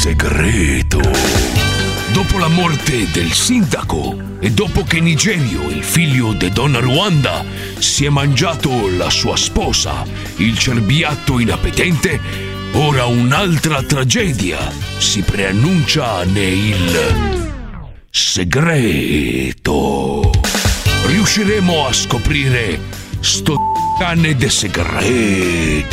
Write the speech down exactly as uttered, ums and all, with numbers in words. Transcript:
segreto. Dopo la morte del sindaco e dopo che Nigerio, il figlio di Donna Ruanda, si è mangiato la sua sposa, il cerbiatto inappetente, ora un'altra tragedia si preannuncia nel segreto. Riusciremo a scoprire sto cane de segreto.